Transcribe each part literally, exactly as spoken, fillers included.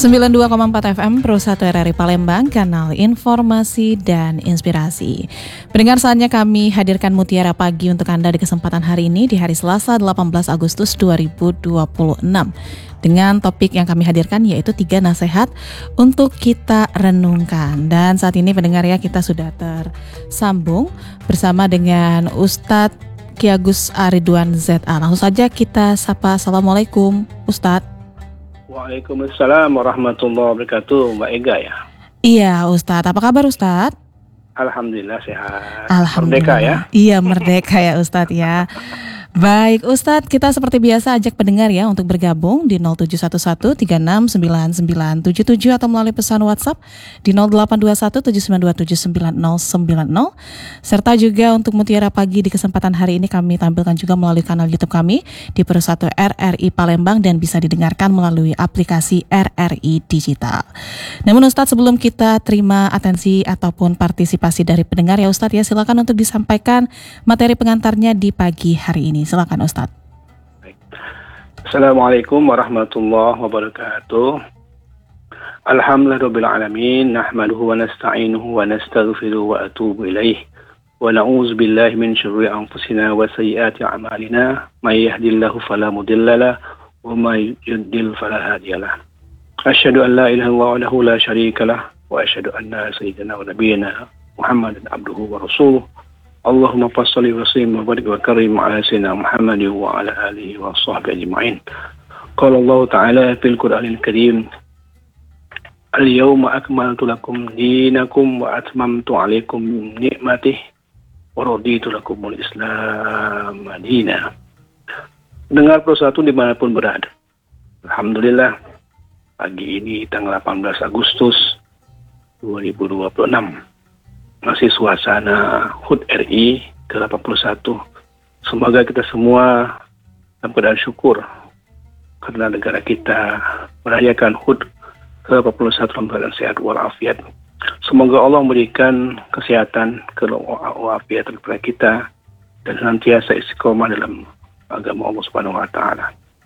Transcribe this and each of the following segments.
sembilan puluh dua koma empat F M Pro satu R R I Palembang, kanal informasi dan inspirasi. Pendengar, saatnya kami hadirkan Mutiara Pagi untuk Anda di kesempatan hari ini di hari Selasa delapan belas Agustus dua ribu dua puluh enam. Dengan topik yang kami hadirkan yaitu tiga nasihat untuk kita renungkan. Dan saat ini pendengar ya, kita sudah tersambung bersama dengan Ustadz Ki Agus Aridwan Z A. Langsung saja kita sapa. Assalamualaikum Ustadz. Waalaikumsalam warahmatullahi wabarakatuh, Mbak Ega ya. Iya Ustadz, apa kabar Ustadz? Alhamdulillah sehat. Alhamdulillah. Merdeka ya. Iya merdeka ya Ustadz ya. Baik Ustadz, kita seperti biasa ajak pendengar ya untuk bergabung di nol tujuh satu satu tiga enam sembilan sembilan tujuh tujuh atau melalui pesan WhatsApp di nol delapan dua satu tujuh sembilan dua tujuh sembilan nol sembilan nol. Serta juga untuk Mutiara Pagi di kesempatan hari ini kami tampilkan juga melalui kanal YouTube kami di Pro satu R R I Palembang dan bisa didengarkan melalui aplikasi R R I Digital. Namun Ustadz, sebelum kita terima atensi ataupun partisipasi dari pendengar ya Ustadz ya, silakan untuk disampaikan materi pengantarnya di pagi hari ini. Silakan Ustadz. Assalamualaikum warahmatullahi wabarakatuh. Alhamdulillahirabbil alamin, nahmaduhu wa nasta'inuhu wa nastaghfiruhu wa atubu ilaih. Wa na'udzu billahi min syururi anfusina wa sayyiati a'malina. May yahdihillahu fala mudhillalah wa may yudlil fala hadiyalah. Asyhadu an la ilaha illallah wahdahu la syarikalah wa asyhadu anna sayyidina wa nabiyyana Muhammadan abduhu wa rasuluh. Allahumma fassalli wa sallim wa barik wa karim ala sayyidina Muhammad wa ala alihi wa sahbihi ajma'in. Qala Allah Ta'ala fil Qur'anil Karim, Al-yawma akmaltu lakum dinakum wa atmamtu 'alaikum ni'mati wa raditu lakumul Islam madina. Dengar persatu dimanapun berada. Alhamdulillah, pagi ini tanggal delapan belas Agustus dua ribu dua puluh enam. Masih suasana H U T R I ke delapan puluh satu. Semoga kita semua dalam keadaan syukur karena negara kita merayakan H U T ke delapan puluh satu dalam keadaan sehat walafiat. Semoga Allah memberikan kesehatan, walafiat kepada kita dan senantiasa istiqomah dalam agama Allah Subhanahu wa taala.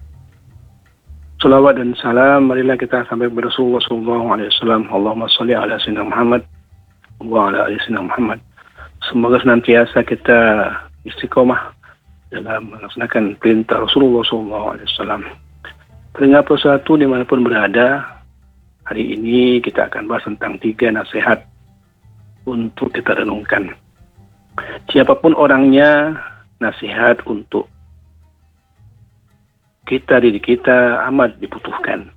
Salawat dan salam marilah kita sampai kepada Rasulullah sallallahu alaihi wasallam. Allahumma shalli ala sayyidina Muhammad wa ala ali sayyidina Muhammad. Semoga senantiasa kita istiqomah dalam melaksanakan perintah Rasulullah sallallahu alaihi wasallam. Pendengar persatu dimanapun berada, hari ini kita akan bahas tentang tiga nasihat untuk kita renungkan. Siapapun orangnya, nasihat untuk kita, diri kita amat dibutuhkan.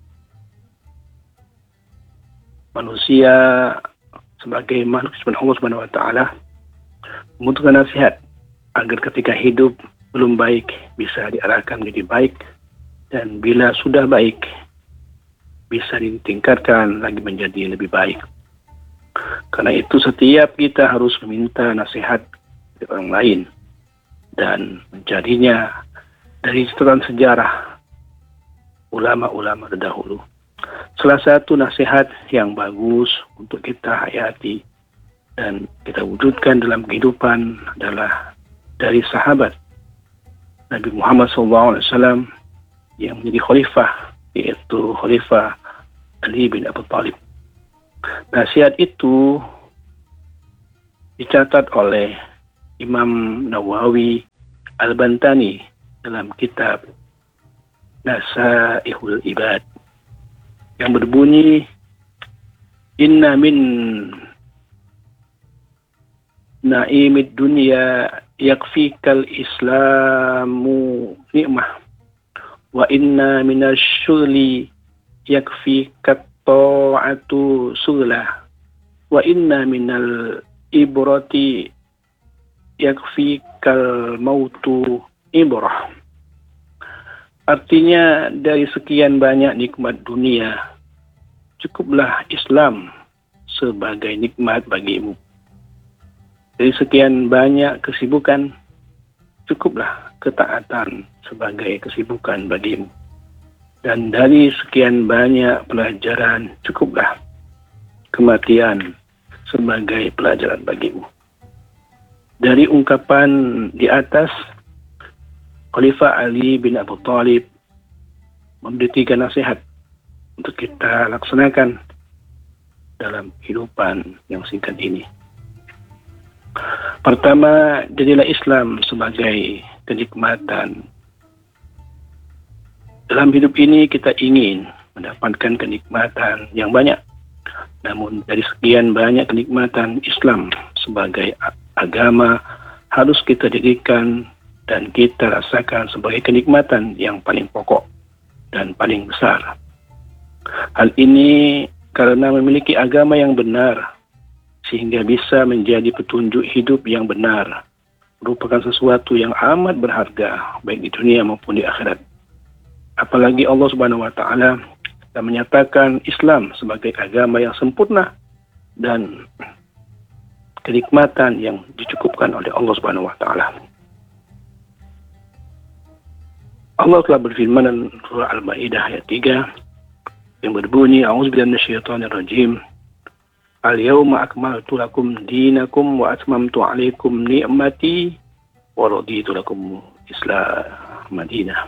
Manusia sebagai makhluk Allah Subhanahu wa taala membutuhkan nasihat agar ketika hidup belum baik bisa diarahkan menjadi baik, dan bila sudah baik bisa ditingkatkan lagi menjadi lebih baik. Karena itu setiap kita harus meminta nasihat dari orang lain dan mencarinya dari catatan sejarah ulama-ulama terdahulu. Salah satu nasihat yang bagus untuk kita hayati dan kita wujudkan dalam kehidupan adalah dari sahabat Nabi Muhammad shallallahu alaihi wasallam yang menjadi khalifah, yaitu Khalifah Ali bin Abi Thalib. Nasihat itu dicatat oleh Imam Nawawi Al-Bantani dalam kitab Nasaihul Ibad yang berbunyi, inna min na'imid dunya yakfikal islamu ni'mah wa inna minasyuli yakfikat ta'atu sulah wa inna minal ibrati yakfikal mautu ibrah. Artinya, dari sekian banyak nikmat dunia, cukuplah Islam sebagai nikmat bagimu. Dari sekian banyak kesibukan, cukuplah ketaatan sebagai kesibukan bagimu. Dan dari sekian banyak pelajaran, cukuplah kematian sebagai pelajaran bagimu. Dari ungkapan di atas, Khalifah Ali bin Abi Thalib memberi tiga nasihat untuk kita laksanakan dalam kehidupan yang singkat ini. Pertama, jadilah Islam sebagai kenikmatan. Dalam hidup ini kita ingin mendapatkan kenikmatan yang banyak. Namun dari sekian banyak kenikmatan, Islam sebagai agama harus kita jadikan dan kita rasakan sebagai kenikmatan yang paling pokok dan paling besar. Hal ini karena memiliki agama yang benar, sehingga bisa menjadi petunjuk hidup yang benar, merupakan sesuatu yang amat berharga baik di dunia maupun di akhirat. Apalagi Allah Subhanahu wa taala telah menyatakan Islam sebagai agama yang sempurna dan kenikmatan yang dicukupkan oleh Allah Subhanahu wa taala. Allah telah berfirman dalam surah Al-Maidah ayat tiga yang berbunyi, A'udzubillahi minasyaitonir rajim. Al-yawma akmaltu lakum dinakum wa atmamtu 'alaikum ni'mati wa raditu lakum Islam Madinah.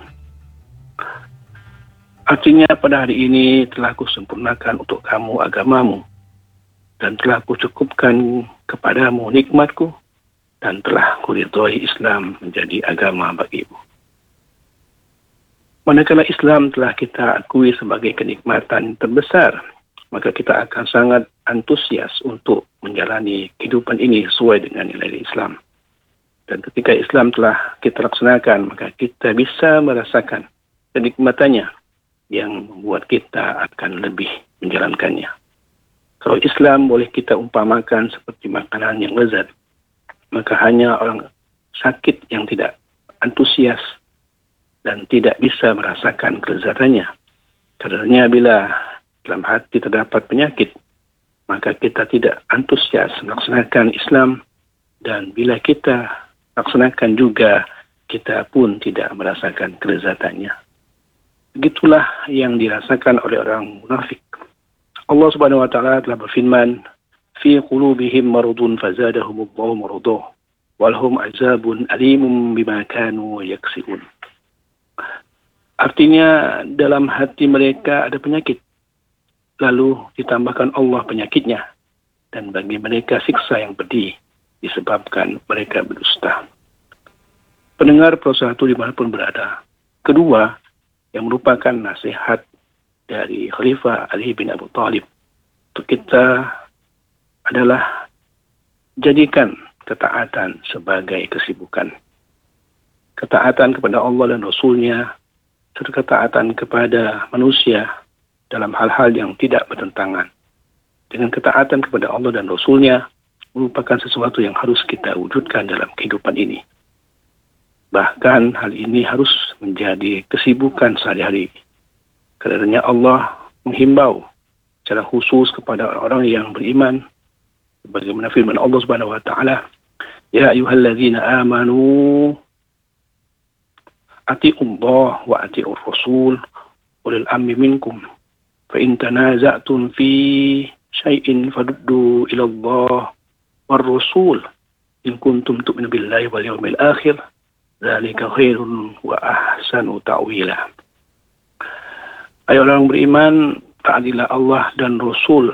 Artinya pada hari ini telah kusempurnakan untuk kamu agamamu dan telah kucukupkan kepadamu nikmatku dan telah kuridhoi Islam menjadi agama bagimu. Manakala Islam telah kita akui sebagai kenikmatan terbesar, maka kita akan sangat antusias untuk menjalani kehidupan ini sesuai dengan nilai Islam. Dan ketika Islam telah kita laksanakan, maka kita bisa merasakan kenikmatannya yang membuat kita akan lebih menjalankannya. Kalau Islam boleh kita umpamakan seperti makanan yang lezat, maka hanya orang sakit yang tidak antusias dan tidak bisa merasakan kelezatannya. Karena bila dalam hati terdapat penyakit, maka kita tidak antusias melaksanakan Islam, dan bila kita laksanakan juga, kita pun tidak merasakan kelezatannya. Begitulah yang dirasakan oleh orang munafik. Allah Subhanahu wa taala telah berfirman, "Fi qulubihim maradun fazadahumullahu maradah, walhum azabun alimun bima kanu yaksibun." Artinya dalam hati mereka ada penyakit, lalu ditambahkan Allah penyakitnya, dan bagi mereka siksa yang pedih disebabkan mereka berdusta. Pendengar Pro satu dimanapun berada, kedua yang merupakan nasihat dari Khalifah Ali bin Abi Thalib untuk kita adalah jadikan ketaatan sebagai kesibukan. Ketaatan kepada Allah dan Rasul-Nya, serta ketaatan kepada manusia dalam hal-hal yang tidak bertentangan. Dengan ketaatan kepada Allah dan Rasul-Nya merupakan sesuatu yang harus kita wujudkan dalam kehidupan ini. Bahkan hal ini harus menjadi kesibukan sehari-hari. Karena Allah menghimbau secara khusus kepada orang yang beriman, sebagaimana firman Allah Subhanahu wa taala, "Ya ayyuhalladzina amanu atiiullah wa atiiur rasul ulil amri minkum fa in tanaza'tum fi syai'in faduddu ila Allah war rasul in kuntum tu'minu billahi wal yawmil akhir dzalika khairun wa ahsanu ta'wila." Ayo orang beriman, taatilah Allah dan Rasul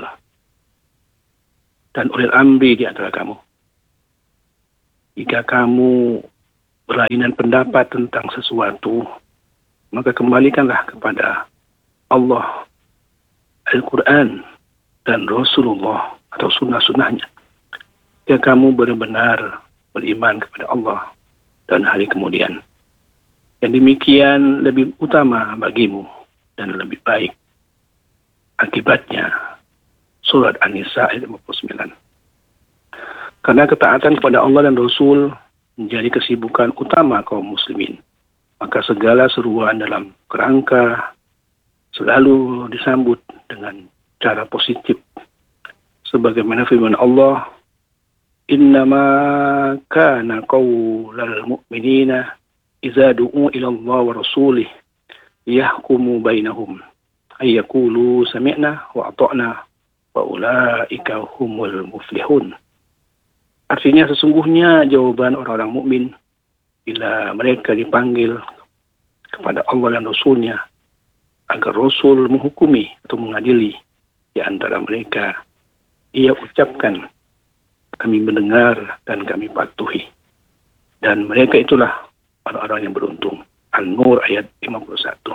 dan ulil amri di antara kamu. Jika kamu berlainan pendapat tentang sesuatu, maka kembalikanlah kepada Allah, Al-Quran, dan Rasulullah atau sunnah-sunnahnya. Jika kamu benar-benar beriman kepada Allah dan hari kemudian, yang demikian lebih utama bagimu dan lebih baik. Akibatnya, surat An-Nisa ayat lima puluh sembilan. Karena ketaatan kepada Allah dan Rasul menjadi kesibukan utama kaum muslimin, maka segala seruan dalam kerangka selalu disambut dengan cara positif. Sebagaimana firman Allah, "Innama kana qaulal mu'minina idza du'u ila Allah wa rasulih yahkumu bainahum ay yaqulu sami'na wa ata'na wa ulaika humul muflihun." Artinya sesungguhnya jawaban orang-orang mukmin bila mereka dipanggil kepada Allah dan Rasul-Nya agar Rasul menghukumi atau mengadili di antara mereka. Ia ucapkan, kami mendengar dan kami patuhi. Dan mereka itulah orang-orang yang beruntung. An-Nur ayat lima puluh satu.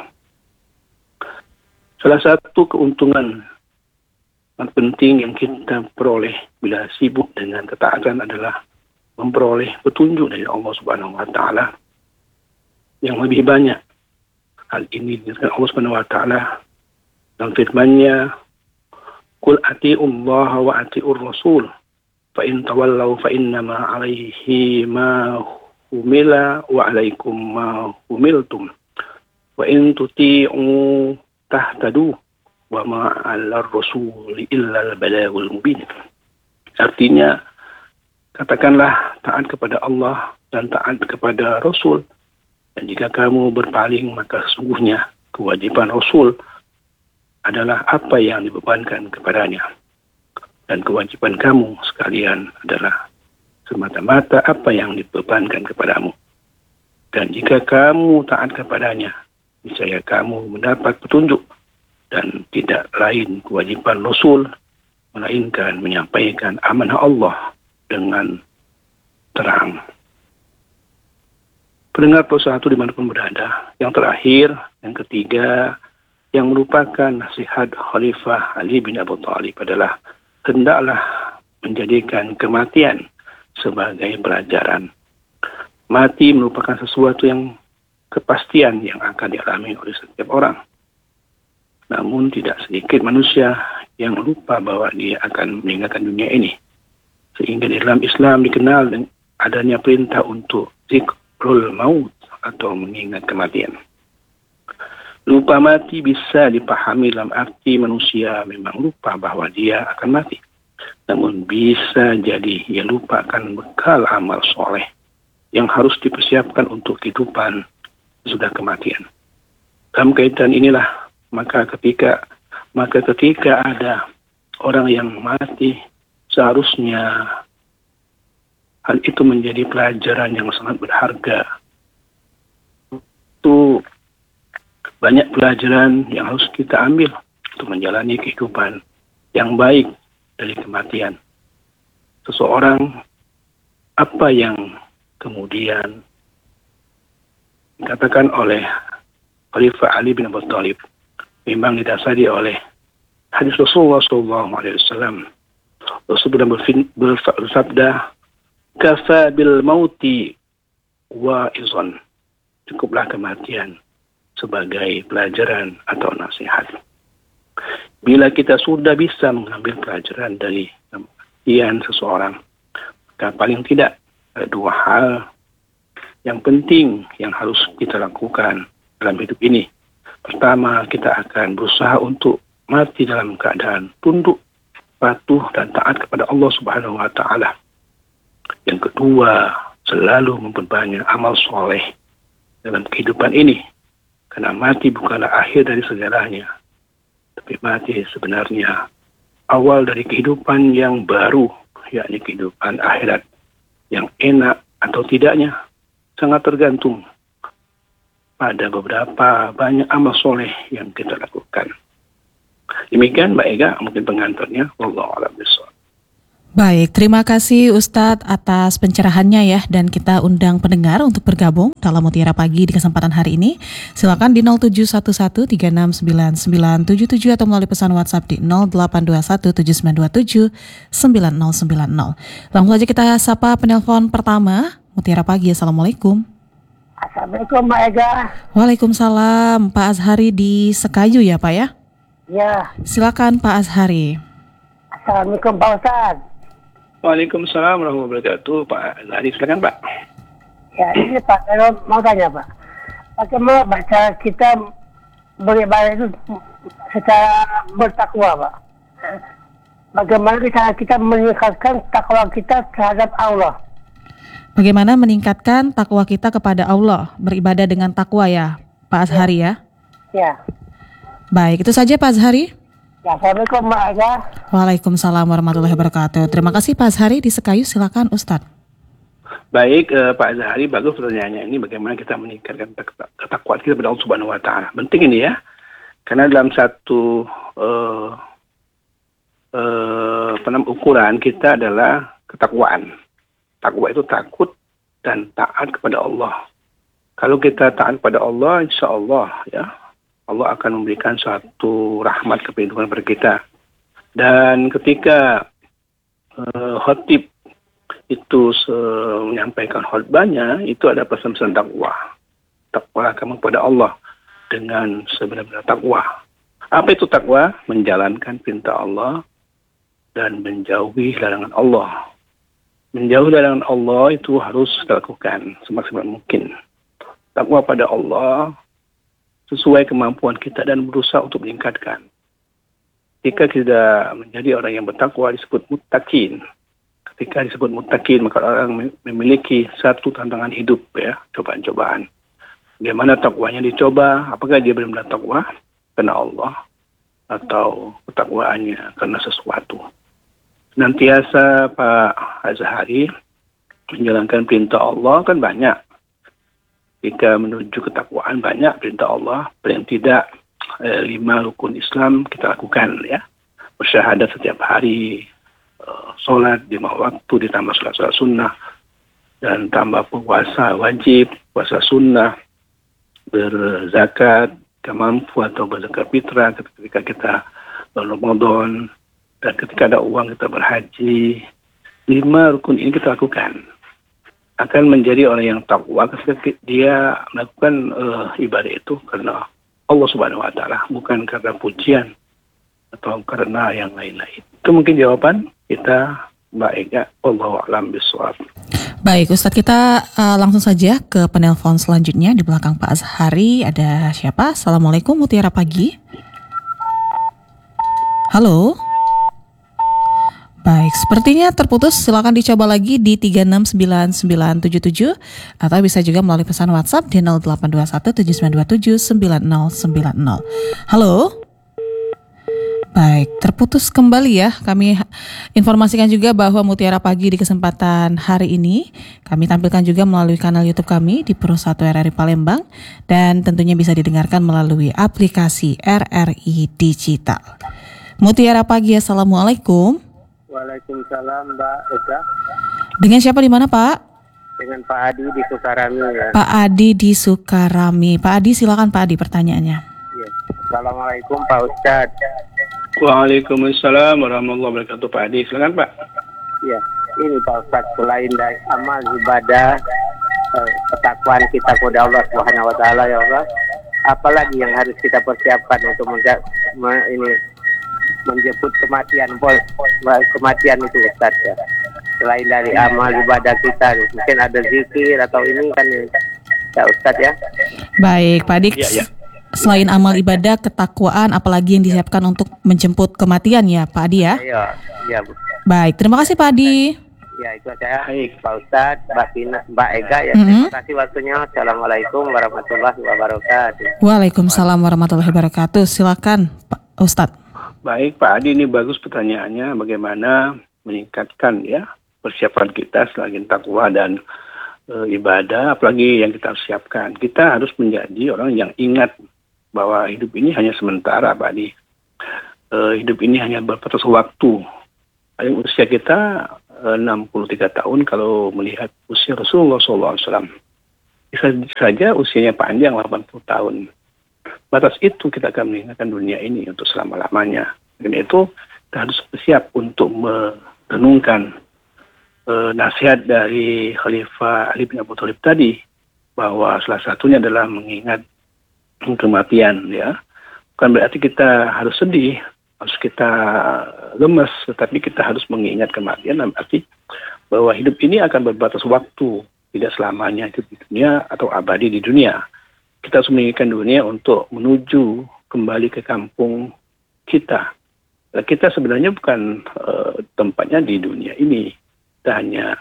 Salah satu keuntungan yang penting yang kita peroleh bila sibuk dengan ketaatan adalah memperoleh petunjuk dari Allah Subhanahu wa taala yang lebih banyak. Hal ini dengan Allah Subhanahu wa taala dalam firman-Nya, "Qul atiiullaha wa atiiur rasul, fa in tawallaw fa innama 'alaihi ma humila wa 'alaikum ma humiltum wa in tuti'u tahtadu wa ma 'alar rasuli illa al-balagul mubin." Artinya, katakanlah taat kepada Allah dan taat kepada Rasul. Dan jika kamu berpaling, maka sesungguhnya kewajiban Rasul adalah apa yang dibebankan kepadanya. Dan kewajiban kamu sekalian adalah semata-mata apa yang dibebankan kepadamu. Dan jika kamu taat kepadanya, niscaya kamu mendapat petunjuk. Dan tidak lain kewajiban Rasul, melainkan menyampaikan amanah Allah dengan terang. Pendengar Plus satu dimanapun berada, yang terakhir, yang ketiga, yang merupakan nasihat Khalifah Ali bin Abi Thalib adalah hendaklah menjadikan kematian sebagai pelajaran. Mati merupakan sesuatu yang kepastian yang akan dialami oleh setiap orang. Namun tidak sedikit manusia yang lupa bahwa dia akan meninggalkan dunia ini. Sehingga di dalam Islam dikenal dengan adanya perintah untuk zikrul maut atau mengingat kematian. Lupa mati bisa dipahami dalam arti manusia memang lupa bahwa dia akan mati. Namun bisa jadi ia lupa akan bekal amal soleh yang harus dipersiapkan untuk kehidupan sesudah kematian. Dalam kaitan inilah maka ketika maka ketika ada orang yang mati, seharusnya hal itu menjadi pelajaran yang sangat berharga. Itu banyak pelajaran yang harus kita ambil untuk menjalani kehidupan yang baik dari kematian. Seseorang apa yang kemudian dikatakan oleh Khalifah Ali bin Abi Thalib memang didasari oleh hadis Rasulullah shallallahu alaihi wasallam. Rasulullah bersabda, "Kafa bil mauti wa izon." Cukuplah kematian sebagai pelajaran atau nasihat. Bila kita sudah bisa mengambil pelajaran dari kematian seseorang, maka paling tidak ada dua hal yang penting yang harus kita lakukan dalam hidup ini. Pertama, kita akan berusaha untuk mati dalam keadaan tunduk, patuh dan taat kepada Allah Subhanahu wa taala. Yang kedua, selalu memperbanyak amal soleh dalam kehidupan ini. Karena mati bukanlah akhir dari segalanya, tapi mati sebenarnya awal dari kehidupan yang baru, yakni kehidupan akhirat. Yang enak atau tidaknya sangat tergantung pada beberapa banyak amal soleh yang kita lakukan. Demikian Mbak Ega, mungkin pengantarnya. Wallahu a'lam bishawab. Baik, terima kasih Ustadz atas pencerahannya ya, dan kita undang pendengar untuk bergabung dalam Mutiara Pagi di kesempatan hari ini. Silakan di nol tujuh satu satu tiga enam sembilan sembilan tujuh tujuh atau melalui pesan WhatsApp di nol delapan dua satu tujuh sembilan dua tujuh sembilan nol sembilan nol. Langsung saja kita sapa penelpon pertama, Mutiara Pagi. Assalamualaikum. Assalamualaikum Mbak Ega. Waalaikumsalam, Pak Azhari di Sekayu ya Pak ya? Ya. Silakan Pak Azhari. Assalamualaikum Pak Ustadz. Waalaikumsalam warahmatullahi wabarakatuh. Pak Azhari, silakan Pak. Ya, ini Pak, saya mau tanya Pak, bagaimana baca kita beribadah itu secara bertakwa Pak? Bagaimana cara kita meningkatkan takwa kita terhadap Allah? Bagaimana meningkatkan takwa kita kepada Allah, beribadah dengan takwa ya Pak Azhari ya? Ya. Baik, itu saja Pak Azhari. Ya, Assalamualaikum Mbak Ega. Waalaikumsalam warahmatullahi wabarakatuh. Terima kasih Pak Azhari di Sekayu, silakan Ustadz. Baik, eh, Pak Azhari, bagus pertanyaannya ini, bagaimana kita meningkatkan ketakwaan kita kepada Allah Subhanahu wa taala. Penting ini ya. Karena dalam satu uh, uh, penam ukuran kita adalah ketakwaan. Takwa itu takut dan taat kepada Allah. Kalau kita taat kepada Allah, insya Allah ya, Allah akan memberikan suatu rahmat kepinduan kepada kita. Dan ketika uh, khotib itu uh, menyampaikan khutbahnya, itu ada pesan-pesan takwa. Takwa kamu kepada Allah dengan sebenar-benar takwa. Apa itu takwa? Menjalankan perintah Allah dan menjauhi larangan Allah. Menjauhi larangan Allah itu harus dilakukan semaksimal mungkin. Takwa pada Allah sesuai kemampuan kita dan berusaha untuk meningkatkan. Jika kita menjadi orang yang bertakwa disebut muttaqin. Ketika disebut muttaqin, maka orang memiliki satu tantangan hidup, ya, cobaan-cobaan. Bagaimana takwanya dicoba? Apakah dia benar-benar takwa karena Allah atau ketakwaannya karena sesuatu? Senantiasa Pak Azhari menjalankan perintah Allah kan banyak. Jika menuju ketakwaan banyak perintah Allah, paling tidak eh, lima rukun Islam kita lakukan, ya. Bersyahadat setiap hari, eh, sholat lima waktu ditambah sholat-sholat sunnah, dan tambah puasa wajib, puasa sunnah, berzakat, kemampu atau berzakat fitrah ketika kita Ramadan, dan ketika ada uang kita berhaji. Lima rukun ini kita lakukan. Akan menjadi orang yang takwa ketika dia melakukan uh, ibadah itu karena Allah Subhanahu wa taala, bukan karena pujian atau karena yang lain-lain. Itu mungkin jawaban kita, Mbak Ega. Wallahu a'lam bishawab. Baik, Ustadz, kita uh, langsung saja ke penelpon selanjutnya. Di belakang Pak Azhari ada siapa? Assalamualaikum, Mutiara Pagi. Halo. Baik, sepertinya terputus. Silakan dicoba lagi di tiga enam sembilan sembilan tujuh tujuh atau bisa juga melalui pesan WhatsApp di nol delapan dua satu tujuh sembilan dua tujuh sembilan nol sembilan nol. Halo. Baik, terputus kembali ya. Kami informasikan juga bahwa Mutiara Pagi di kesempatan hari ini kami tampilkan juga melalui kanal YouTube kami di Pro satu R R I Palembang, dan tentunya bisa didengarkan melalui aplikasi R R I Digital. Mutiara Pagi, Assalamualaikum. Waalaikumsalam, Mbak Eka. Dengan siapa di mana, Pak? Dengan Pak Adi di Sukarami, ya. Pak Adi di Sukarami. Pak Adi, silakan Pak Adi pertanyaannya. Ya. Assalamualaikum Pak Ustadz. Waalaikumsalam warahmatullahi wabarakatuh. Pak Adi, silakan Pak. Ya, ini Pak Ustadz, selain dari amal ibadah, eh, ketakwaan kita kepada Allah Subhanahu wa taala, ya Allah, apalagi yang harus kita persiapkan untuk menja- me- ini menjemput kematian, pol, kematian itu Ustaz, ya. Selain dari amal ibadah kita, mungkin ada zikir atau ini kan, ya Ustaz, ya. Baik, Pak Adi. Ya, ya. Selain amal ibadah, ketakwaan, apalagi yang disiapkan untuk menjemput kematian ya Pak Adi ya? Iya, iya Bu. Baik, terima kasih Pak Adi. Ya, itu saya. Baik, Pak Ustadz, Mbak Tina, Mbak Ega, ya. Mm-hmm. Terima kasih waktunya. Assalamualaikum warahmatullahi wabarakatuh. Waalaikumsalam warahmatullahi wabarakatuh. Silakan Pak Ustadz. Baik Pak Adi, ini bagus pertanyaannya. Bagaimana meningkatkan ya persiapan kita selain takwa dan e, ibadah, apalagi yang kita siapkan. Kita harus menjadi orang yang ingat bahwa hidup ini hanya sementara, Pak Adi. E, hidup ini hanya berbatas waktu. Paling usia kita e, enam puluh tiga tahun kalau melihat usia Rasulullah shallallahu alaihi wasallam. Bisa saja usianya panjang delapan puluh tahun. Batas itu kita akan meninggalkan dunia ini untuk selama-lamanya. Dan itu kita harus bersiap untuk merenungkan e, nasihat dari Khalifah Ali bin Abi Thalib tadi, bahwa salah satunya adalah mengingat kematian, ya. Bukan berarti kita harus sedih, harus kita lemas, tetapi kita harus mengingat kematian, dan berarti bahwa hidup ini akan berbatas waktu, tidak selamanya hidup di dunia atau abadi di dunia. Kita harus mengingatkan dunia untuk menuju kembali ke kampung kita. Nah, kita sebenarnya bukan uh, tempatnya di dunia ini, kita hanya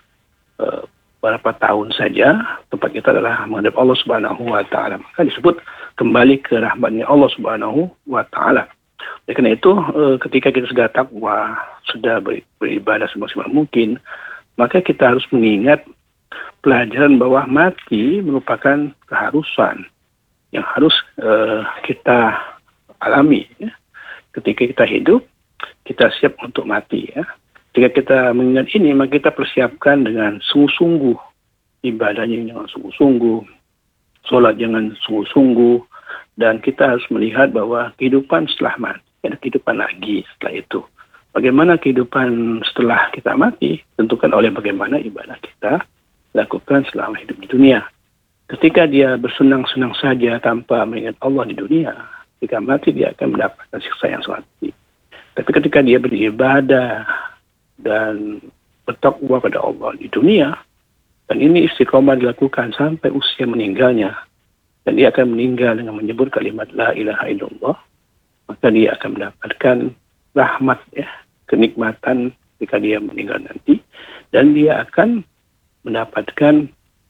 uh, beberapa tahun saja. Tempat kita adalah menghadap Allah Subhanahu wa taala. Maka disebut kembali ke rahmatnya Allah Subhanahu wa taala. Oleh karena itu, eh, ketika kita sudah takwa, sudah beribadah semaksimal mungkin, maka kita harus mengingat pelajaran bahwa mati merupakan keharusan yang harus eh, kita alami. Ya. Ketika kita hidup, kita siap untuk mati. Ya. Ketika kita mengingat ini, maka kita persiapkan dengan sungguh-sungguh. Ibadahnya dengan sungguh-sungguh. Solat jangan sungguh-sungguh. Dan kita harus melihat bahwa kehidupan setelah mati, ada kehidupan lagi setelah itu. Bagaimana kehidupan setelah kita mati, tentukan oleh bagaimana ibadah kita lakukan selama hidup di dunia. Ketika dia bersenang-senang saja tanpa mengingat Allah di dunia, ketika mati dia akan mendapatkan siksa yang sangat pedih. Tapi ketika dia beribadah dan bertakwa pada Allah di dunia, dan ini istiqomah dilakukan sampai usia meninggalnya, dan dia akan meninggal dengan menyebut kalimat La ilaha illallah, maka dia akan mendapatkan rahmat, ya, kenikmatan ketika dia meninggal nanti, dan dia akan mendapatkan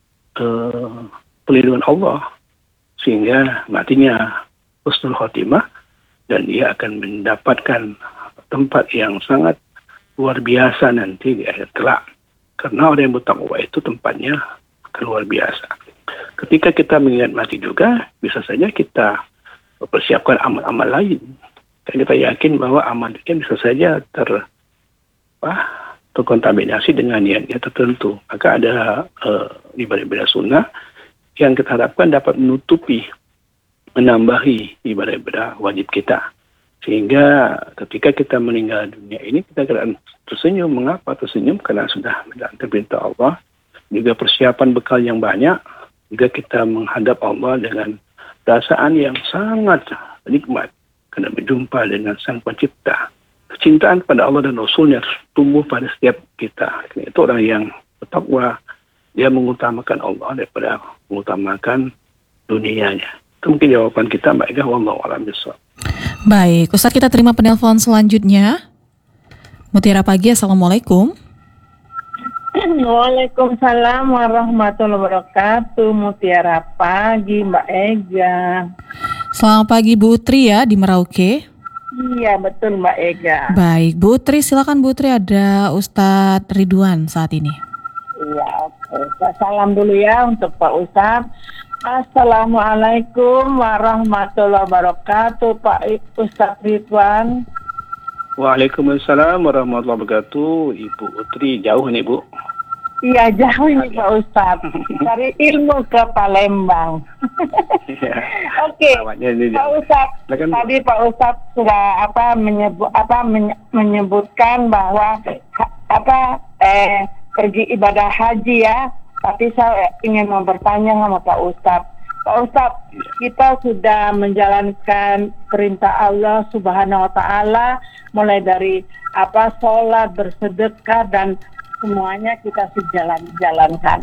uh, pelindungan Allah sehingga matinya husnul khotimah, dan dia akan mendapatkan tempat yang sangat luar biasa nanti di akhir kelak. Karena orang yang bertakwa itu tempatnya akan luar biasa. Ketika kita mengingat mati juga, bisa saja kita persiapkan amal-amal lain. Dan kita yakin bahwa amal itu bisa saja ter, apa, terkontaminasi dengan niat-niat tertentu. Maka ada uh, ibadah-ibadah sunnah yang kita harapkan dapat menutupi, menambahi ibadah-ibadah wajib kita. Sehingga ketika kita meninggal dunia ini, kita akan tersenyum. Mengapa tersenyum? Karena sudah menjalankan perintah Allah. Juga persiapan bekal yang banyak. Juga kita menghadap Allah dengan perasaan yang sangat nikmat. Karena berjumpa dengan Sang Pencipta. Kecintaan pada Allah dan Rasulnya harus tumbuh pada setiap kita. Itu orang yang bertakwa. Dia mengutamakan Allah daripada mengutamakan dunianya. Itu mungkin jawaban kita, Mbak Ega. Wallahu a'lam bishawab. Baik, Ustaz, kita terima penelpon selanjutnya. Mutiara Pagi, Assalamualaikum. Waalaikumsalam warahmatullahi wabarakatuh. Mutiara Pagi, Mbak Ega. Selamat pagi Bu Utri ya di Merauke. Iya betul Mbak Ega. Baik, Bu Utri, silakan Bu Utri, ada Ustadz Ridwan saat ini. Iya, oke. Salam dulu ya untuk Pak Ustadz. Assalamualaikum warahmatullahi wabarakatuh, Pak Ustadz Ridwan. Waalaikumsalam warahmatullahi wabarakatuh. Ibu Utri, jauh nih Bu? Iya jauh ini Pak Ustadz. Cari ilmu ke Palembang. Ya. Oke, Pak Ustadz. Tadi Pak Ustadz sudah apa menyebut apa menye- menyebutkan bahwa ha, apa eh pergi ibadah haji ya. Tapi saya ingin mau bertanya sama Pak Ustadz. Pak Ustadz, kita sudah menjalankan perintah Allah Subhanahu Wa Taala, mulai dari apa sholat, bersedekah dan semuanya kita sejalan jalankan.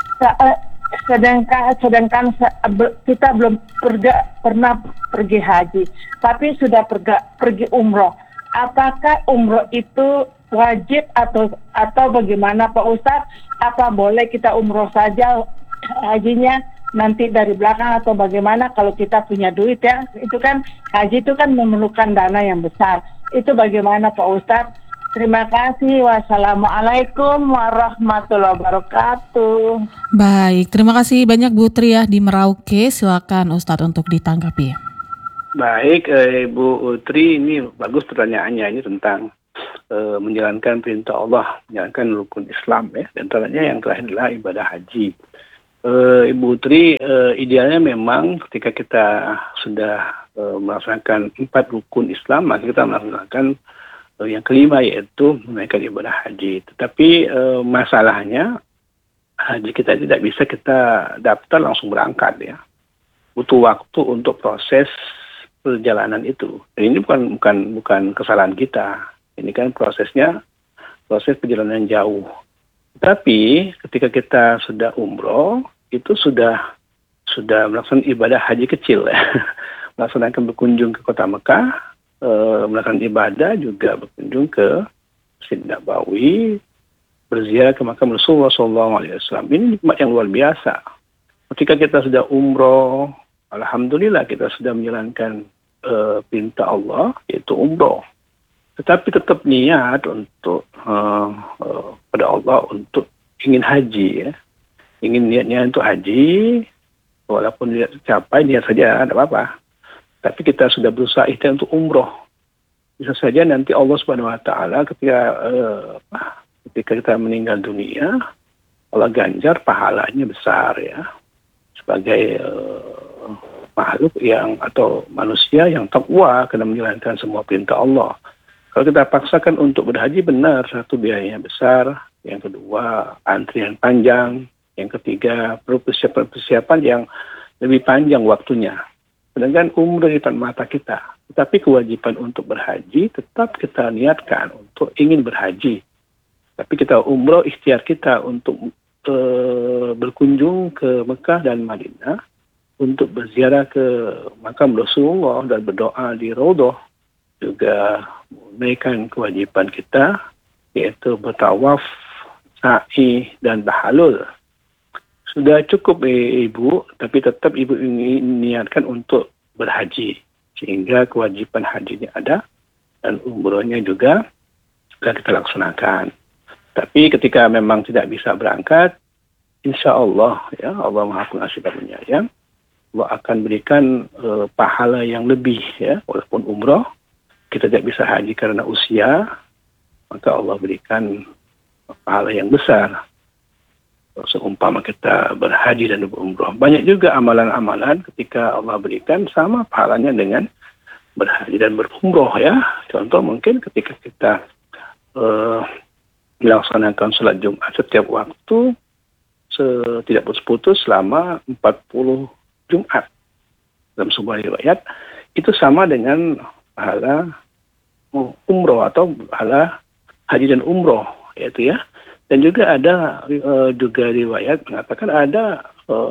Sedangkan sedangkan kita belum pergi, pernah pergi haji, tapi sudah pergi, pergi umroh. Apakah umroh itu wajib atau atau bagaimana Pak Ustadz? Apa boleh kita umroh saja, hajinya nanti dari belakang atau bagaimana kalau kita punya duit ya? Itu kan haji itu kan memerlukan dana yang besar. Itu bagaimana Pak Ustadz? Terima kasih. Wassalamualaikum warahmatullahi wabarakatuh. Baik, terima kasih banyak Bu Tri ya di Merauke. Silakan Ustadz untuk ditanggapi. Baik, eh, Bu Utri, ini bagus pertanyaannya. Ini tentang eh, menjalankan perintah Allah, menjalankan rukun Islam ya. Dan antaranya yang terakhir adalah ibadah haji. Eh, Ibu Utri, eh, idealnya memang ketika kita sudah eh, melaksanakan empat rukun Islam, maka kita melaksanakan yang kelima yaitu menunaikan ibadah haji. Tetapi e, masalahnya haji kita tidak bisa kita daftar langsung berangkat ya. Butuh waktu untuk proses perjalanan itu. Dan ini bukan bukan bukan kesalahan kita. Ini kan prosesnya proses perjalanan jauh. Tapi ketika kita sudah umroh itu sudah sudah melaksanakan ibadah haji kecil ya. Melaksanakan berkunjung ke kota Mekah, Uh, melakukan ibadah, juga berkunjung ke Masjid Nabawi, berziarah ke makam Rasulullah shallallahu alaihi wasallam. Ini nikmat yang luar biasa. Ketika kita sudah umroh, alhamdulillah kita sudah menjalankan uh, perintah Allah, yaitu umroh. Tetapi tetap niat untuk uh, uh, pada Allah untuk ingin haji, ya. Ingin niatnya untuk haji, walaupun tidak tercapai, niat saja, tidak apa-apa. tapi kita sudah berusaha ikhtiar untuk umroh. Bisa saja nanti Allah Subhanahu Wa Taala ketika uh, ketika kita meninggal dunia, Allah ganjar pahalanya besar ya, sebagai uh, makhluk yang atau manusia yang takwa karena menjalankan semua perintah Allah. Kalau kita paksakan untuk berhaji, benar, satu biayanya besar, yang kedua antrian panjang, yang ketiga perlu persiapan-persiapan yang lebih panjang waktunya. Sedangkan umroh di depan mata kita, tetapi kewajiban untuk berhaji tetap kita niatkan untuk ingin berhaji. Tapi kita umroh ikhtiar kita untuk e, berkunjung ke Mekah dan Madinah, untuk berziarah ke makam Rasulullah dan berdoa di Raudhah, juga menunaikan kewajiban kita, yaitu bertawaf, sa'i, dan tahalul. Sudah cukup eh, ibu, tapi tetap ibu ingin niatkan untuk berhaji, sehingga kewajiban hajinya ada, dan umrohnya juga akan kita laksanakan. Tapi ketika memang tidak bisa berangkat, insya Allah, ya Allah Maha Pengasih dan Penyayang, Allah akan berikan uh, pahala yang lebih, ya, walaupun umroh kita tidak bisa haji karena usia, maka Allah berikan pahala yang besar seumpama kita berhaji dan berumroh. Banyak juga amalan-amalan ketika Allah berikan sama pahalanya dengan berhaji dan berumroh, ya. Contoh mungkin ketika kita uh, melaksanakan sholat Jumat setiap waktu se- tidak putus-putus selama empat puluh Jumat. Dalam sebuah riwayat itu sama dengan pahala umroh atau pahala haji dan umroh, yaitu ya. Dan juga ada uh, juga riwayat mengatakan ada uh,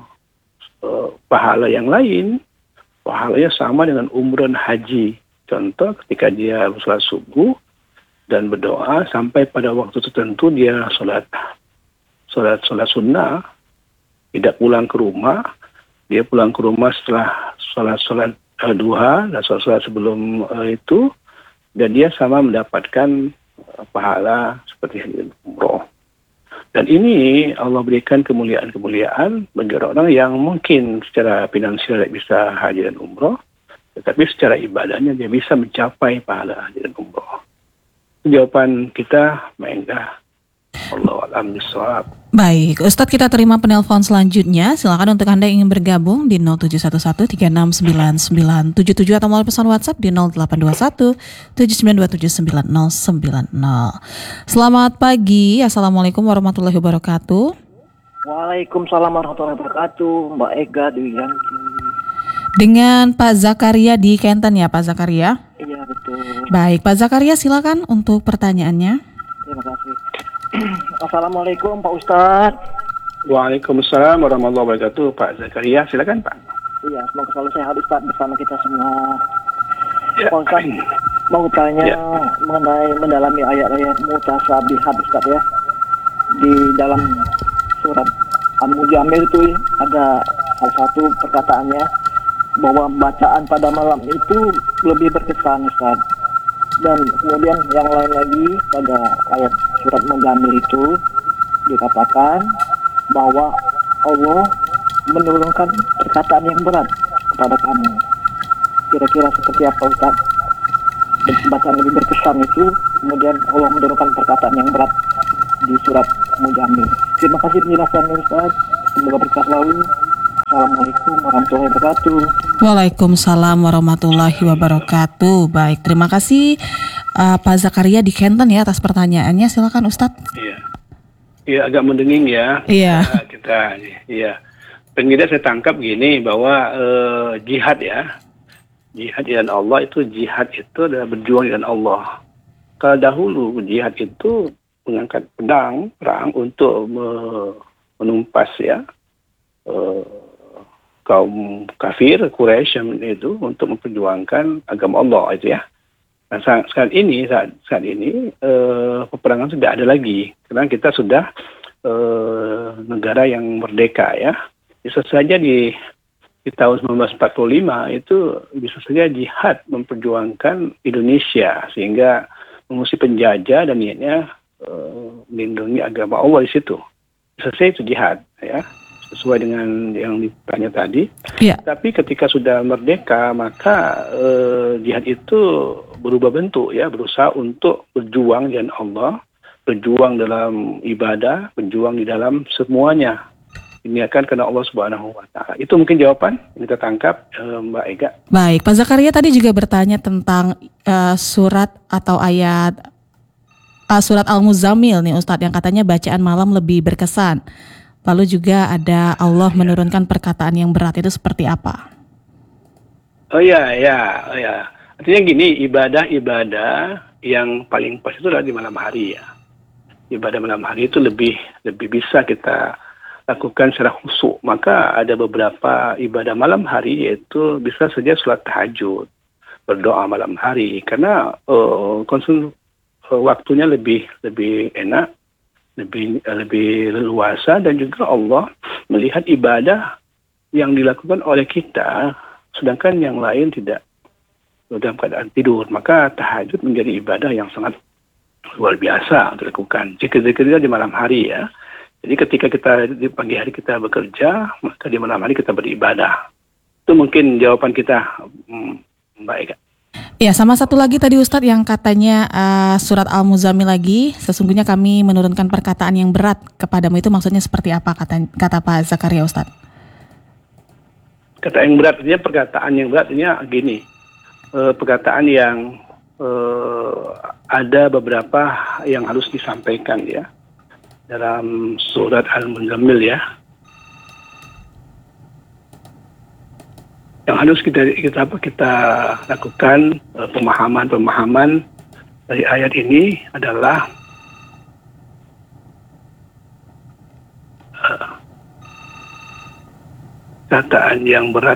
uh, pahala yang lain, pahalanya sama dengan umroh dan haji. Contoh ketika dia sholat subuh dan berdoa sampai pada waktu tertentu dia sholat sholat sholat sunnah, tidak pulang ke rumah, dia pulang ke rumah setelah sholat sholat uh, duha dan sholat sholat sebelum uh, itu, dan dia sama mendapatkan uh, pahala seperti umroh. Dan ini Allah berikan kemuliaan-kemuliaan bagi orang yang mungkin secara finansial tidak bisa haji dan umroh, tetapi secara ibadahnya dia bisa mencapai pahala haji dan umroh. Jawaban kita, Maendah. Allah a'lam bishawab. Baik, Ustadz, kita terima penelpon selanjutnya. Silakan untuk Anda yang ingin bergabung di nol tujuh satu satu tiga enam sembilan sembilan tujuh tujuh atau melalui pesan WhatsApp di nol delapan dua satu tujuh sembilan dua tujuh sembilan nol sembilan nol. Selamat pagi, Assalamualaikum warahmatullahi wabarakatuh. Waalaikumsalam warahmatullahi wabarakatuh, Mbak Ega Dwi Yanti. Dengan Pak Zakaria di Kenten ya, Pak Zakaria? Iya, betul. Baik, Pak Zakaria silakan untuk pertanyaannya. Terima kasih. Assalamualaikum Pak Ustadz. Waalaikumsalam warahmatullahi wabarakatuh. Pak Zakaria, silakan Pak. Iya, semoga selalu sehat Ustadz bersama kita semua. Ya, Pak Ustadz, amin. mau tanya Ya. mengenai mendalami ayat-ayat mutasabihat Ustadz ya. Di dalam surat Al-Mujamil itu ada salah satu perkataannya bahwa bacaan pada malam itu lebih berkesan Ustadz. Dan kemudian yang lain lagi pada ayat surat Mujamil itu dikatakan bahwa Allah menurunkan perkataan yang berat kepada kamu. Kira-kira seperti apa Ustaz? Dan bacaan lebih berkesan itu kemudian Allah menurunkan perkataan yang berat di surat Mujamil. Terima kasih penjelasannya Ustaz. Semoga berkah selalu. Assalamualaikum warahmatullahi wabarakatuh. Waalaikumsalam warahmatullahi wabarakatuh. Baik, terima kasih uh, Pak Zakaria di Kenten ya atas pertanyaannya. Silakan Ustadz. Iya, iya agak mendenging ya. Iya. Nah, kita, iya. Pengira saya tangkap gini bahwa eh, jihad ya, jihad dengan Allah itu jihad itu adalah berjuang dengan Allah. Kalau dahulu jihad itu mengangkat pedang perang untuk me- menumpas ya. Eh, kaum kafir Quraisy itu untuk memperjuangkan agama Allah itu ya. Nah, saat, saat ini saat, saat ini eh, peperangan sudah ada lagi karena kita sudah eh, negara yang merdeka ya. Bisa saja di di tahun seribu sembilan ratus empat puluh lima itu bisa saja jihad memperjuangkan Indonesia sehingga mengusir penjajah dan niatnya eh, melindungi agama Allah di situ. Bisa saja itu jihad ya. sesuai dengan yang ditanya tadi. Iya. Tapi ketika sudah merdeka, maka eh, jihad itu berubah bentuk ya, berusaha untuk berjuang di jalan Allah, berjuang dalam ibadah, berjuang di dalam semuanya. Ini akan karena Allah Subhanahu wa taala. Itu mungkin jawaban yang kita tangkap, eh, Mbak Ega. Baik, Pak Zakaria tadi juga bertanya tentang uh, surat atau ayat uh, surat Al-Muzammil nih Ustadz, yang katanya bacaan malam lebih berkesan. Lalu juga ada Allah menurunkan perkataan yang berat, itu seperti apa? Oh ya, ya, oh ya. Artinya gini, ibadah-ibadah yang paling pas itu adalah di malam hari ya. Ibadah malam hari itu lebih lebih bisa kita lakukan secara khusyuk. Maka ada beberapa ibadah malam hari, yaitu bisa saja sholat tahajud, berdoa malam hari, karena uh, konsum uh, waktunya lebih lebih enak, lebih uh, lebih leluasa, dan juga Allah melihat ibadah yang dilakukan oleh kita, sedangkan yang lain tidak dalam keadaan tidur. Maka tahajud menjadi ibadah yang sangat luar biasa untuk dilakukan. Zikir-zikirnya di malam hari ya. Jadi ketika kita di pagi hari kita bekerja, maka di malam hari kita beribadah. Itu mungkin jawaban kita, Mbak Ega. Ya, sama satu lagi tadi Ustadz yang katanya uh, surat Al-Muzammil lagi, sesungguhnya kami menurunkan perkataan yang berat kepadamu, itu maksudnya seperti apa kata, kata Pak Zakaria Ustadz? Kata yang berat, artinya perkataan yang berat, artinya gini, uh, perkataan yang uh, ada beberapa yang harus disampaikan ya. Dalam surat Al-Muzammil ya, yang harus kita kita apa kita lakukan uh, pemahaman-pemahaman dari ayat ini adalah uh, kataan yang berat.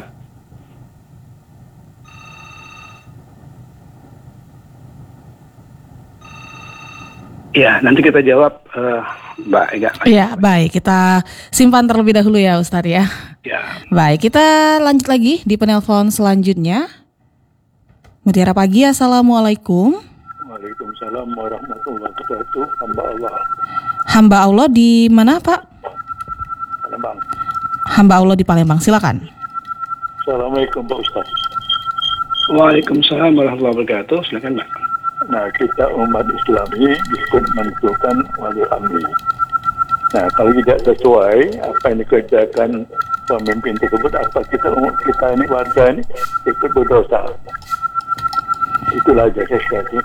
Ya, nanti kita jawab, uh, Mbak Ega. Ya, baik. Kita simpan terlebih dahulu ya, Ustadz ya. Ya. Baik, kita lanjut lagi di penelpon selanjutnya. Mutiara Pagi, Assalamualaikum. Waalaikumsalam warahmatullahi wabarakatuh. Hamba Allah. Hamba Allah di mana, Pak? Palembang. Hamba Allah di Palembang, silakan. Assalamualaikum Pak Ustaz. Waalaikumsalam warahmatullahi wabarakatuh. Silakan, Mbak. Nah, kita umat Islam ini disebut menentukan wali amri. Nah, kalau tidak sesuai apa yang dikerjakan pemimpin tersebut, apa kita kita ini warga ini ikut berdosa. Itulah aja sekali.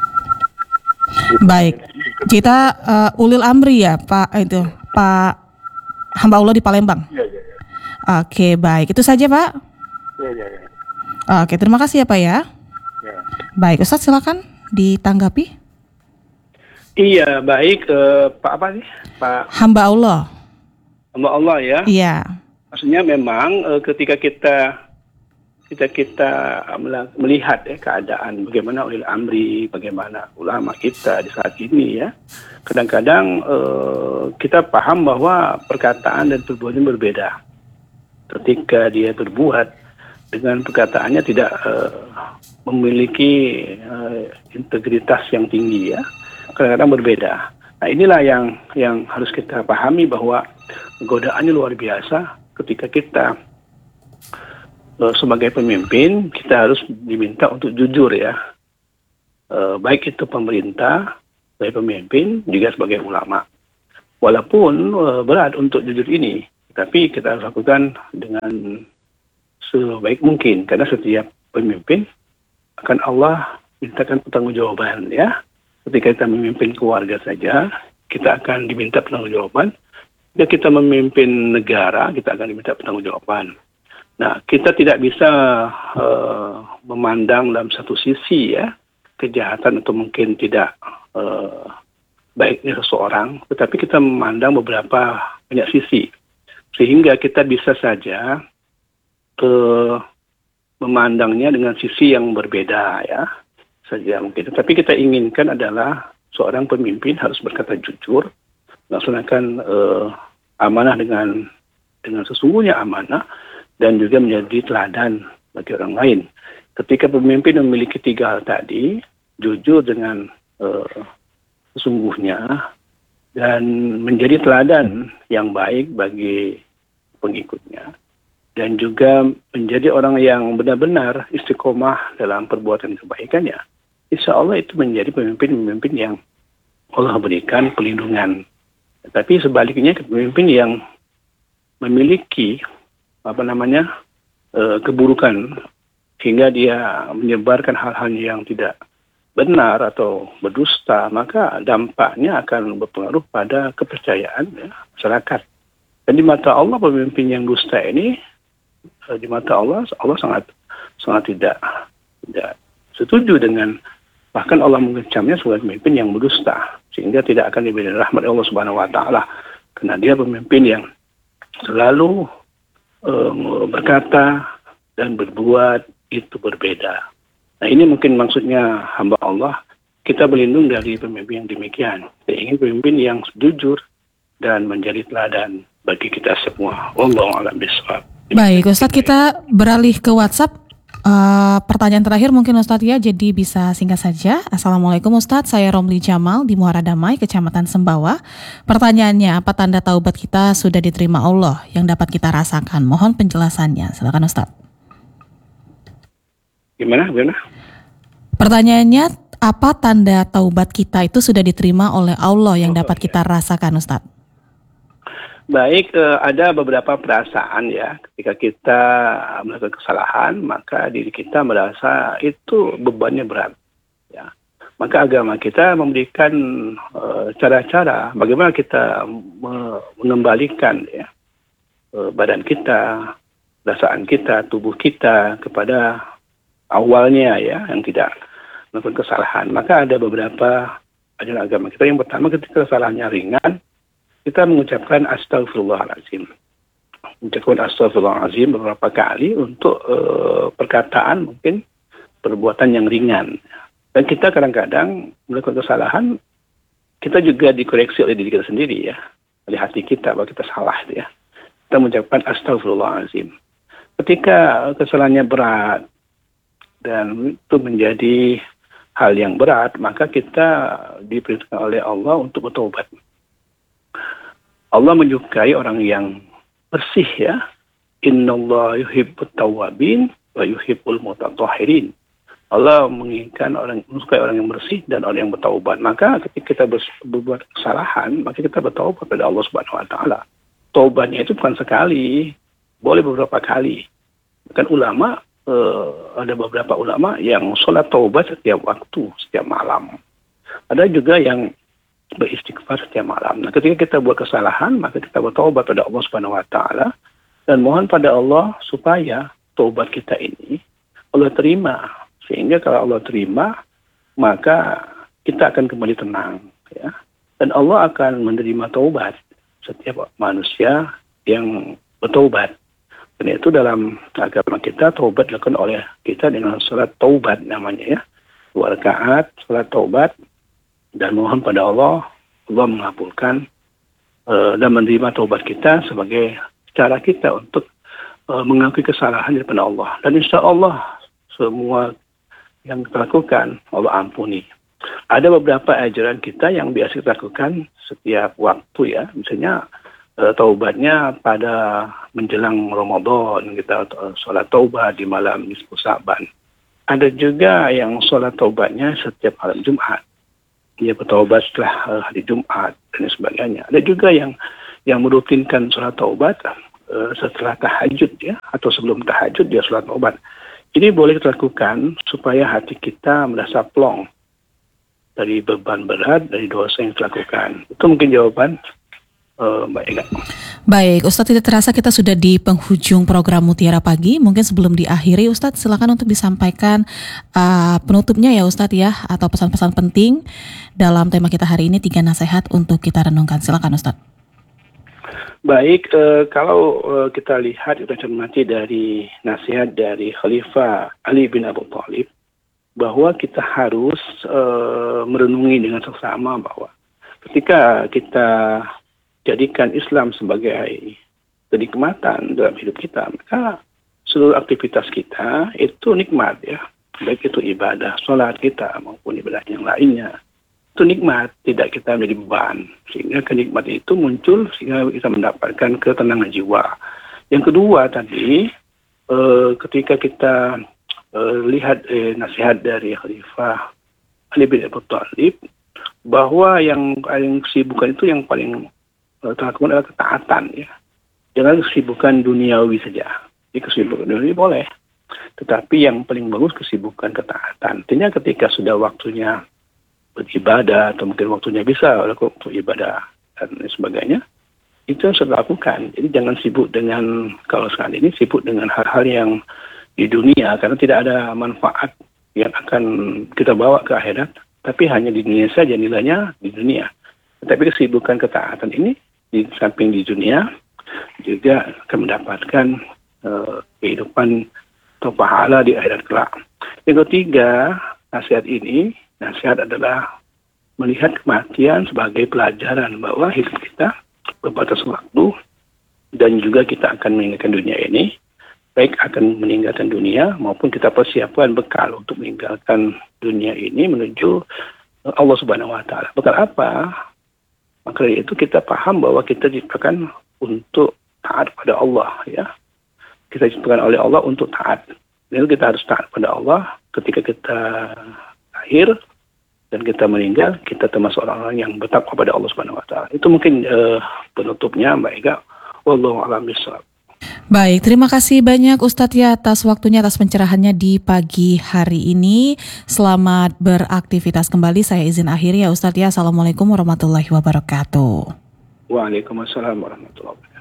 Baik, kita uh, ulil amri ya, Pak itu Pak hamba Allah di Palembang. Iya, iya, iya. Oke, baik. Itu saja, Pak. Iya, iya, iya. Oke, terima kasih ya, Pak ya. Ya. Baik, Ustadz silakan ditanggapi. Iya, baik, uh, Pak apa sih? Pak Hamba Allah. Hamba Allah ya. Iya. Maksudnya memang uh, ketika kita kita kita melihat ya keadaan bagaimana ulil amri, bagaimana ulama kita di saat ini ya, kadang-kadang uh, kita paham bahwa perkataan dan perbuatan berbeda. Ketika dia berbuat dengan perkataannya tidak uh, memiliki uh, integritas yang tinggi ya, kadang-kadang berbeda. Nah, inilah yang yang harus kita pahami, bahwa godaannya luar biasa ketika kita uh, sebagai pemimpin, kita harus diminta untuk jujur ya, uh, baik itu pemerintah sebagai pemimpin juga sebagai ulama. Walaupun uh, berat untuk jujur ini, tapi kita harus lakukan dengan sebaik mungkin, karena setiap pemimpin akan Allah mintakan pertanggungjawaban ya. Ketika kita memimpin keluarga saja, kita akan diminta pertanggungjawaban. Jika kita memimpin negara, kita akan diminta pertanggungjawaban. Nah, kita tidak bisa uh, memandang dalam satu sisi ya kejahatan atau mungkin tidak uh, baiknya seseorang, tetapi kita memandang beberapa banyak sisi, sehingga kita bisa saja uh, memandangnya dengan sisi yang berbeda ya saja mungkin. Tapi kita inginkan adalah seorang pemimpin harus berkata jujur, melaksanakan uh, amanah dengan dengan sesungguhnya amanah, dan juga menjadi teladan bagi orang lain. Ketika pemimpin memiliki tiga hal tadi, jujur dengan uh, sesungguhnya, dan menjadi teladan yang baik bagi pengikutnya, dan juga menjadi orang yang benar-benar istiqomah dalam perbuatan kebaikannya, insya Allah itu menjadi pemimpin-pemimpin yang Allah berikan pelindungan. Tapi sebaliknya, pemimpin yang memiliki apa namanya e, keburukan hingga dia menyebarkan hal-hal yang tidak benar atau berdusta, maka dampaknya akan berpengaruh pada kepercayaan ya, masyarakat. Dan di mata Allah, pemimpin yang dusta ini, di mata Allah, Allah sangat sangat tidak tidak setuju dengan, bahkan Allah mengecamnya sebagai pemimpin yang berdusta, sehingga tidak akan diberi rahmat Allah Subhanahu Wa Taala, karena dia pemimpin yang selalu um, berkata dan berbuat itu berbeda. Nah, ini mungkin maksudnya hamba Allah, kita berlindung dari pemimpin yang demikian. Kita ingin pemimpin yang jujur dan menjadi teladan bagi kita semua. Wallahu a'lam bishawab. Baik, Ustadz, kita beralih ke WhatsApp. Uh, pertanyaan terakhir mungkin Ustadz ya, jadi bisa singkat saja. Assalamualaikum Ustadz, saya Romli Jamal di Muara Damai, Kecamatan Sembawa. Pertanyaannya, apa tanda taubat kita sudah diterima Allah yang dapat kita rasakan? Mohon penjelasannya, silakan Ustadz. Gimana? Gimana? Pertanyaannya, apa tanda taubat kita itu sudah diterima oleh Allah yang oh, dapat ya. kita rasakan, Ustadz? Baik, eh, ada beberapa perasaan ya, ketika kita melakukan kesalahan, maka diri kita merasa itu bebannya berat. Ya. Maka agama kita memberikan eh, cara-cara bagaimana kita mengembalikan ya, eh, badan kita, perasaan kita, tubuh kita kepada awalnya ya, yang tidak melakukan kesalahan. Maka ada beberapa ajaran agama kita. Yang pertama, ketika kesalahannya ringan, kita mengucapkan astagfirullahaladzim. Mengucapkan astagfirullahaladzim beberapa kali untuk uh, perkataan mungkin perbuatan yang ringan. Dan kita kadang-kadang melakukan kesalahan, kita juga dikoreksi oleh diri kita sendiri ya, oleh hati kita bahwa kita salah ya. Kita mengucapkan astagfirullahaladzim. Ketika kesalahannya berat dan itu menjadi hal yang berat, maka kita diperintahkan oleh Allah untuk bertobat. Allah menyukai orang yang bersih ya. Innallaha yuhibbut tawwabin wa yuhibbul mutatahhirin. Allah menginginkan orang, menyukai orang yang bersih dan orang yang bertaubat. Maka ketika kita berbuat kesalahan, maka kita bertaubat pada Allah Subhanahu Wa Taala. Taubatnya itu bukan sekali, boleh beberapa kali. Bahkan ulama, Uh, ada beberapa ulama yang sholat taubat setiap waktu, setiap malam. Ada juga yang beristighfar setiap malam. Nah, ketika kita buat kesalahan, maka kita bertaubat pada Allah Subhanahu Wa Taala dan mohon pada Allah supaya taubat kita ini Allah terima. Sehingga kalau Allah terima, maka kita akan kembali tenang, ya. Dan Allah akan menerima taubat setiap manusia yang bertaubat. Dan itu dalam agama kita, taubat dilakukan oleh kita dengan salat taubat namanya ya. Dua rakaat, salat taubat, dan mohon pada Allah, Allah mengabulkan uh, dan menerima taubat kita sebagai cara kita untuk uh, mengakui kesalahan daripada Allah. Dan insya Allah semua yang kita lakukan, Allah ampuni. Ada beberapa ajaran kita yang biasa kita lakukan setiap waktu ya, misalnya taubatnya pada menjelang Ramadan, kita sholat taubat di malam nisfu Sa'ban. Ada juga yang sholat taubatnya setiap malam Jumat. Dia bertaubat setelah hari Jumat dan sebagainya. Ada juga yang yang merutinkan sholat taubat uh, setelah tahajud ya, atau sebelum tahajud dia sholat taubat. Ini boleh kita lakukan supaya hati kita merasa plong dari beban berat, dari dosa yang kita lakukan. Itu mungkin jawaban. Uh, baik, baik, Ustadz, tidak terasa kita sudah di penghujung program Mutiara Pagi. Mungkin sebelum diakhiri, Ustadz, silakan untuk disampaikan uh, penutupnya ya Ustadz ya, atau pesan-pesan penting dalam tema kita hari ini, tiga nasihat untuk kita renungkan. Silakan Ustadz. Baik, uh, kalau uh, kita lihat, kita cermati dari nasihat dari Khalifah Ali bin Abi Thalib, bahwa kita harus uh, merenungi dengan seksama bahwa ketika kita jadikan Islam sebagai kenikmatan dalam hidup kita, maka seluruh aktivitas kita itu nikmat ya, baik itu ibadah, sholat kita maupun ibadah yang lainnya, itu nikmat, tidak kita menjadi beban, sehingga kenikmatan itu muncul sehingga kita mendapatkan ketenangan jiwa. Yang kedua tadi, eh, ketika kita eh, lihat eh, nasihat dari Khalifah Ali bin Abi Thalib, bahwa yang paling kesibukan itu yang paling eh, terlakukan adalah ketaatan ya. Jangan kesibukan duniawi saja. Jadi kesibukan duniawi boleh, tetapi yang paling bagus kesibukan ketaatan. Artinya ketika sudah waktunya beribadah atau mungkin waktunya bisa untuk ibadah dan sebagainya, itu yang harus dilakukan. Jadi jangan sibuk dengan, kalau saat ini sibuk dengan hal-hal yang di dunia, karena tidak ada manfaat yang akan kita bawa ke akhirat, tapi hanya di dunia saja, nilainya di dunia. Tetapi kesibukan ketaatan ini di samping di dunia juga akan mendapatkan uh, kehidupan atau pahala di akhirat kelak. Yang ketiga, nasihat ini, nasihat adalah melihat kematian sebagai pelajaran bahwa hidup kita berbatas waktu dan juga kita akan meninggalkan dunia ini, baik akan meninggalkan dunia maupun kita persiapkan bekal untuk meninggalkan dunia ini menuju Allah Subhanahu wa taala. Bekal apa? Maka dari itu kita paham bahwa kita diciptakan untuk taat pada Allah ya. Kita diciptakan oleh Allah untuk taat. Jadi kita harus taat pada Allah ketika kita lahir dan kita meninggal, kita termasuk orang-orang yang bertakwa pada Allah Subhanahu wa taala. Itu mungkin uh, penutupnya Mbak Ega. Wallahu a'lam bishawab. Baik, terima kasih banyak Ustadz ya atas waktunya, atas pencerahannya di pagi hari ini. Selamat beraktivitas kembali. Saya izin akhiri ya Ustadz ya. Assalamualaikum warahmatullahi wabarakatuh. Waalaikumsalam warahmatullahi wabarakatuh.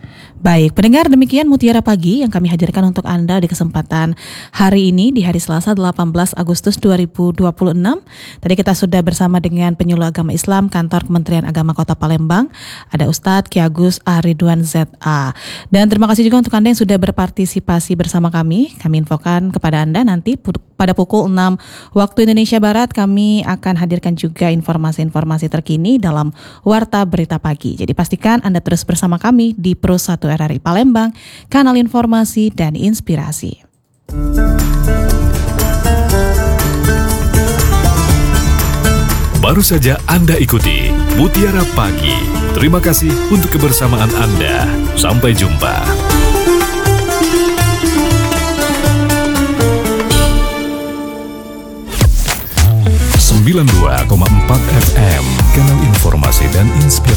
Baik, pendengar, demikian Mutiara Pagi yang kami hadirkan untuk Anda di kesempatan hari ini di hari Selasa delapan belas Agustus dua ribu dua puluh enam. Tadi kita sudah bersama dengan penyuluh agama Islam Kantor Kementerian Agama Kota Palembang, ada Ustadz Ki Agus Aridwan Z A. Dan terima kasih juga untuk Anda yang sudah berpartisipasi bersama kami. Kami infokan kepada Anda nanti pada pukul enam waktu Indonesia Barat kami akan hadirkan juga informasi-informasi terkini dalam Warta Berita Pagi. Jadi pastikan Anda terus bersama kami di Pro satu R R I Palembang, kanal informasi dan inspirasi. Baru saja Anda ikuti Mutiara Pagi. Terima kasih untuk kebersamaan Anda. Sampai jumpa. sembilan puluh dua koma empat F M, kanal informasi dan inspirasi.